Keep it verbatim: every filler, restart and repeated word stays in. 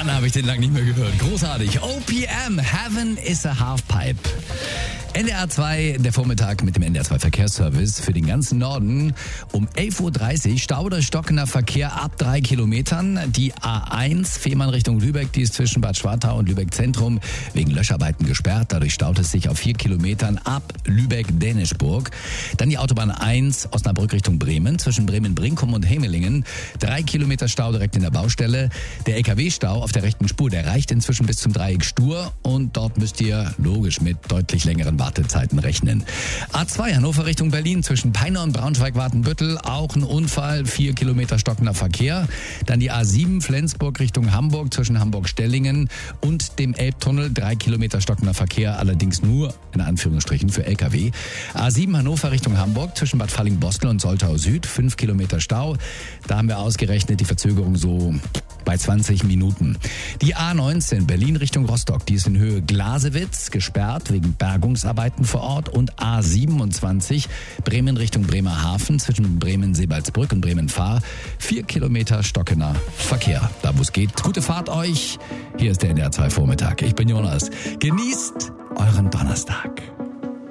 Mann, habe ich den lang nicht mehr gehört. Großartig. O P M, Heaven is a Halfpipe. N D R zwei, der Vormittag mit dem N D R zwei Verkehrsservice für den ganzen Norden. Um elf Uhr dreißig Stau oder stockender Verkehr ab drei Kilometern. Die A eins, Fehmarn Richtung Lübeck, die ist zwischen Bad Schwartau und Lübeck Zentrum wegen Löscharbeiten gesperrt. Dadurch staut es sich auf vier Kilometern ab Lübeck-Dänischburg. Dann die Autobahn eins, Osnabrück Richtung Bremen, zwischen Bremen-Brinkum und Hemelingen. Drei Kilometer Stau direkt in der Baustelle. Der L K W-Stau auf der rechten Spur, der reicht inzwischen bis zum Dreieck Stur. Und dort müsst ihr logisch mit deutlich längeren Wartezeiten rechnen. A zwei Hannover Richtung Berlin zwischen Peine und Braunschweig-Wartenbüttel. Auch ein Unfall, vier Kilometer stockender Verkehr. Dann die A sieben Flensburg Richtung Hamburg zwischen Hamburg-Stellingen und dem Elbtunnel. Drei Kilometer stockender Verkehr, allerdings nur in Anführungsstrichen für L K W. A sieben Hannover Richtung Hamburg zwischen Bad Falling-Bostel und Soltau Süd. Fünf Kilometer Stau. Da haben wir ausgerechnet die Verzögerung so bei zwanzig Minuten. Die A neunzehn Berlin Richtung Rostock, die ist in Höhe Glasewitz gesperrt wegen Bergungsarbeiten vor Ort. Und A siebenundzwanzig Bremen Richtung Bremerhaven zwischen Bremen-Sebalsbrück und Bremen-Fahr. Vier Kilometer stockender Verkehr. Da wo es geht. Gute Fahrt euch. Hier ist der N D R zwei Vormittag. Ich bin Jonas. Genießt euren Donnerstag.